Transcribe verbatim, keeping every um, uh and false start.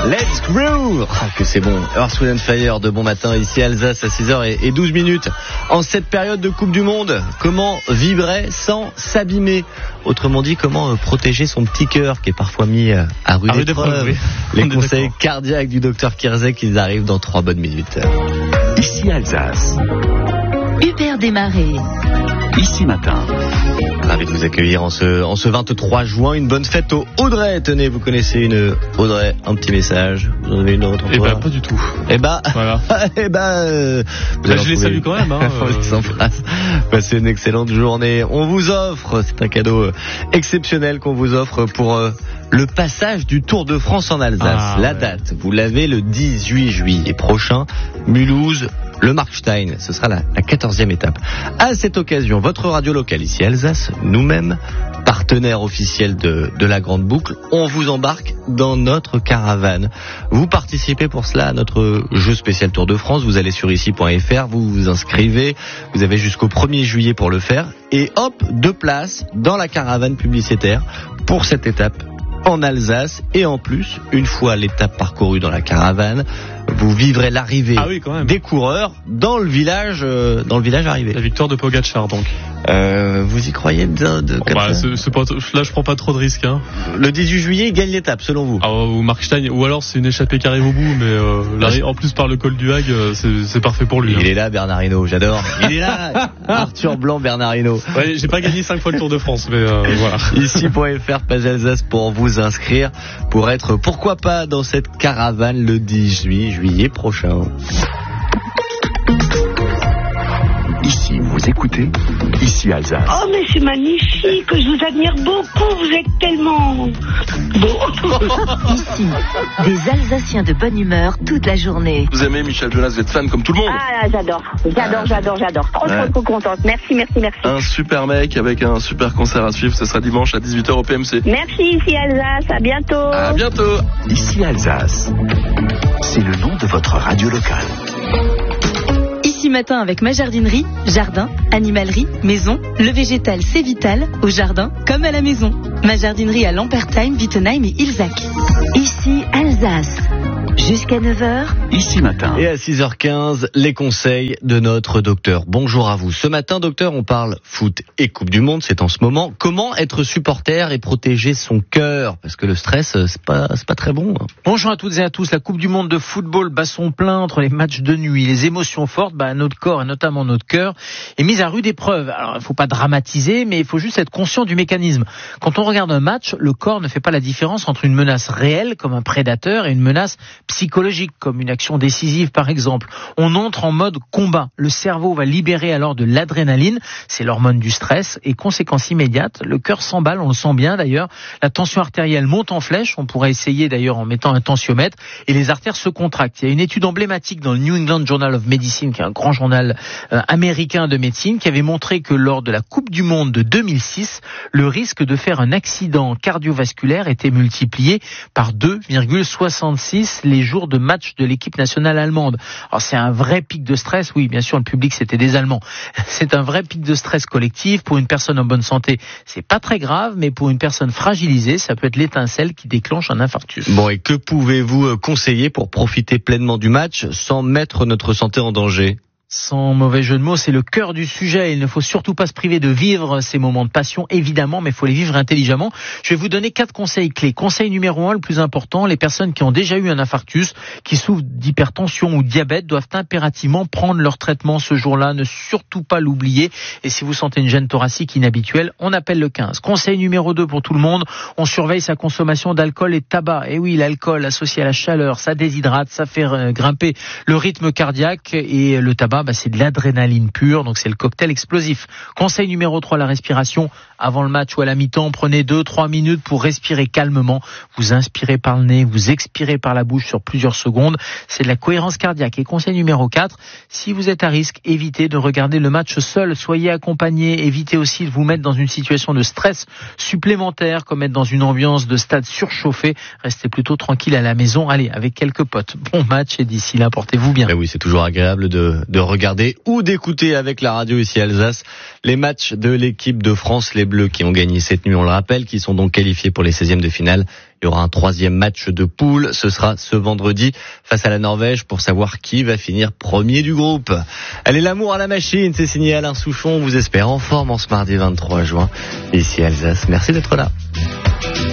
Let's groove. Ah, que c'est bon. Earth, Wind and Fire de bon matin ici à Alsace à six heures douze minutes. En cette période de Coupe du Monde, comment vibrer sans s'abîmer? Autrement dit, comment protéger son petit cœur qui est parfois mis à rude épreuve. Oui. Les conseils cardiaques du docteur Kierzek, ils arrivent dans trois bonnes minutes. Ici Alsace. Hubert Desmarais. Ici matin. Ravi de vous accueillir en ce, en ce vingt-trois juin. Une bonne fête au Audrey. Tenez, vous connaissez une Audrey, un petit message. Vous en avez une autre? Eh ben, pas du tout. Eh ben, voilà. eh ben, euh, vous bah, je les salue quand même, hein. euh... Passez une excellente journée. On vous offre, c'est un cadeau exceptionnel qu'on vous offre pour euh, le passage du Tour de France en Alsace. Ah, La ouais. date, vous l'avez le dix-huit juillet prochain. Mulhouse, le Markstein, ce sera la, la quatorzième étape. À cette occasion, votre radio locale ici Alsace, nous-mêmes, partenaires officiels de, de la Grande Boucle, on vous embarque dans notre caravane. Vous participez pour cela à notre jeu spécial Tour de France. Vous allez sur ici point f r, vous vous inscrivez, vous avez jusqu'au premier juillet pour le faire, et hop, deux places dans la caravane publicitaire pour cette étape en Alsace. Et en plus, une fois l'étape parcourue dans la caravane, vous vivrez l'arrivée ah oui, quand même. des coureurs dans le village, euh, dans le village arrivé. La victoire de Pogacar, donc. Euh, vous y croyez de, de oh bah, c'est, c'est pas, là, je prends pas trop de risques. Hein. Le dix-huit juillet, il gagne l'étape, selon vous? Ah, ou Markstein, ou alors c'est une échappée qui arrive au bout, mais euh, là, en plus par le col du Hague, c'est, c'est parfait pour lui. Il hein. est là, Bernard Hinault, j'adore. Il est là, Arthur Blanc, Bernard Hinault. Ouais, j'ai pas gagné cinq fois le Tour de France, mais euh, voilà. ici point f r, page Alsace pour vous inscrire, pour être, pourquoi pas, dans cette caravane le dix-huit juillet prochain. Ici, vous écoutez, ici Alsace. Oh, mais c'est magnifique, je vous admire beaucoup, vous êtes tellement beau. Ici, des Alsaciens de bonne humeur toute la journée. Vous aimez Michel Jonas, vous êtes fan comme tout le monde. Ah, j'adore, j'adore, j'adore, j'adore. Trop, Ouais. trop, trop contente. Merci, merci, merci. Un super mec avec un super concert à suivre, ce sera dimanche à dix-huit heures au P M C. Merci, ici Alsace, à bientôt. À bientôt. Ici Alsace. C'est le nom de votre radio locale. Ici matin avec ma jardinerie, jardin, animalerie, maison, le végétal c'est vital, au jardin comme à la maison. Ma jardinerie à Lampertheim, Wittenheim et Ilzach. Ici Alsace. Jusqu'à neuf heures. Ici matin. Et à six heures quinze, les conseils de notre docteur. Bonjour à vous. Ce matin, docteur, on parle foot et Coupe du Monde, c'est en ce moment. Comment être supporter et protéger son cœur? Parce que le stress, c'est pas, c'est pas très bon. Bonjour à toutes et à tous. La Coupe du Monde de football bat son plein entre les matchs de nuit, les émotions fortes, bah, notre corps et notamment notre cœur est mis à rude épreuve. Alors, il faut pas dramatiser, mais il faut juste être conscient du mécanisme. Quand on regarde un match, le corps ne fait pas la différence entre une menace réelle, comme un prédateur, et une menace psychologique, comme une action décisive par exemple. On entre en mode combat. Le cerveau va libérer alors de l'adrénaline, c'est l'hormone du stress, et conséquence immédiate, le cœur s'emballe, on le sent bien d'ailleurs, la tension artérielle monte en flèche, on pourrait essayer d'ailleurs en mettant un tensiomètre, et les artères se contractent. Il y a une étude emblématique dans le New England Journal of Medicine, qui est un grand journal euh, américain de médecine, qui avait montré que lors de la Coupe du Monde de deux mille six, le risque de faire un accident cardiovasculaire était multiplié par deux virgule soixante-six les jours de match de l'équipe nationale allemande. Alors c'est un vrai pic de stress, oui bien sûr le public c'était des Allemands, c'est un vrai pic de stress collectif. Pour une personne en bonne santé c'est pas très grave, mais pour une personne fragilisée ça peut être l'étincelle qui déclenche un infarctus. Bon, et que pouvez-vous conseiller pour profiter pleinement du match sans mettre notre santé en danger? Sans mauvais jeu de mots, c'est le cœur du sujet. Il ne faut surtout pas se priver de vivre ces moments de passion, évidemment, mais il faut les vivre intelligemment. Je vais vous donner quatre conseils clés. Conseil numéro un, le plus important, les personnes qui ont déjà eu un infarctus, qui souffrent d'hypertension ou de diabète, doivent impérativement prendre leur traitement ce jour-là. Ne surtout pas l'oublier. Et si vous sentez une gêne thoracique inhabituelle, on appelle le quinze. Conseil numéro deux pour tout le monde, on surveille sa consommation d'alcool et de tabac. Et oui, l'alcool associé à la chaleur, ça déshydrate, ça fait grimper le rythme cardiaque, et le tabac, bah, c'est de l'adrénaline pure, donc c'est le cocktail explosif. Conseil numéro trois, la respiration. Avant le match ou à la mi-temps, prenez deux trois minutes pour respirer calmement. Vous inspirez par le nez, vous expirez par la bouche sur plusieurs secondes. C'est de la cohérence cardiaque. Et conseil numéro quatre, si vous êtes à risque, évitez de regarder le match seul. Soyez accompagné. Évitez aussi de vous mettre dans une situation de stress supplémentaire, comme être dans une ambiance de stade surchauffé. Restez plutôt tranquille à la maison. Allez, avec quelques potes. Bon match, et d'ici là, portez-vous bien. Mais oui, c'est toujours agréable de, de regarder ou d'écouter avec la radio ici à Alsace les matchs de l'équipe de France, les Bleus qui ont gagné cette nuit, on le rappelle, qui sont donc qualifiés pour les seizièmes de finale. Il y aura un troisième match de poule, ce sera ce vendredi face à la Norvège pour savoir qui va finir premier du groupe. Allez, l'amour à la machine, c'est signé Alain Souchon, on vous espère en forme en ce mardi vingt-trois juin ici à Alsace. Merci d'être là.